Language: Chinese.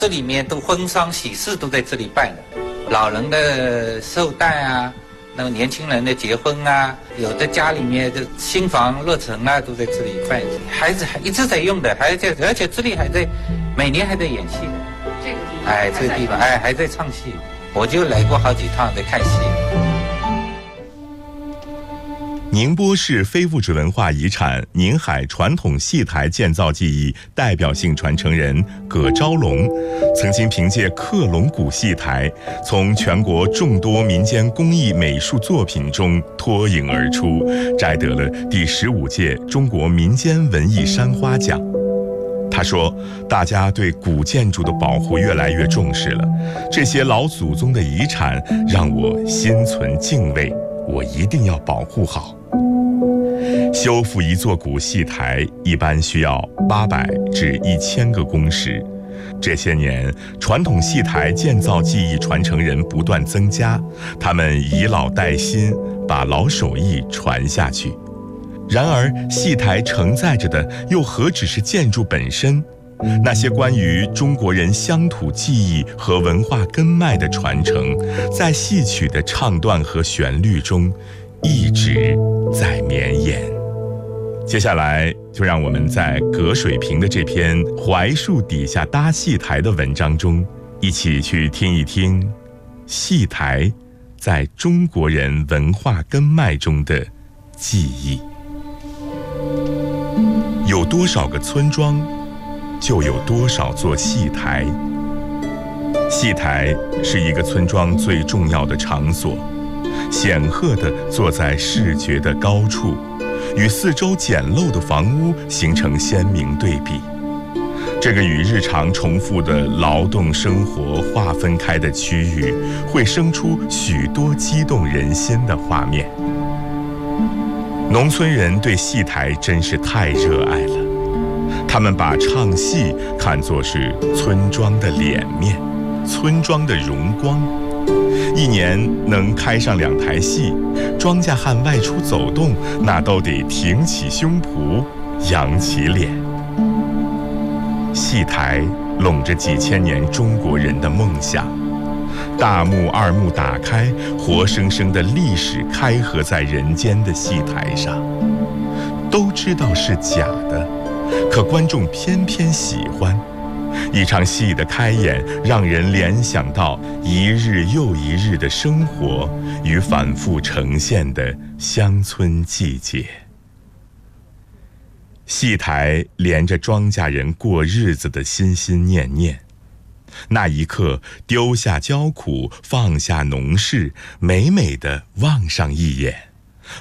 这里面都婚丧喜事都在这里办的，老人的寿诞啊，那么年轻人的结婚啊，有的家里面的新房落成啊，都在这里办。孩子还一直在用的，还在，而且这里还在每年还在演戏的。 这个地方， 这个地方还在唱戏，我就来过好几趟在看戏。 宁波市非物质文化遗产宁海传统戏台建造技艺代表性传承人葛昭龙，曾经凭借克隆古戏台，从全国众多民间工艺美术作品中脱颖而出，摘得了第15届中国民间文艺山花奖。他说，大家对古建筑的保护越来越重视了，这些老祖宗的遗产让我心存敬畏，我一定要保护好。修复一座古戏台一般需要800至1000个工时。这些年，传统戏台建造技艺传承人不断增加，他们以老带新，把老手艺传下去。然而，戏台承载着的又何止是建筑本身？那些关于中国人乡土记忆和文化根脉的传承，在戏曲的唱段和旋律中一直在绵延。接下来就让我们在葛水平的这篇《槐树底下搭戏台》的文章中，一起去听一听戏台在中国人文化根脉中的记忆。有多少个村庄，就有多少座戏台。戏台是一个村庄最重要的场所，显赫地坐在视觉的高处，与四周简陋的房屋形成鲜明对比。这个与日常重复的劳动生活划分开的区域，会生出许多激动人心的画面。农村人对戏台真是太热爱了，他们把唱戏看作是村庄的脸面，村庄的荣光。一年能开上2台戏，庄稼汉外出走动，那都得挺起胸脯，扬起脸。戏台拢着几千年中国人的梦想，大幕二幕打开，活生生的历史开合在人间的戏台上。都知道是假的，可观众偏偏喜欢。一场戏的开演，让人联想到一日又一日的生活与反复呈现的乡村季节。戏台连着庄稼人过日子的心心念念，那一刻丢下焦苦，放下农事，美美地望上一眼。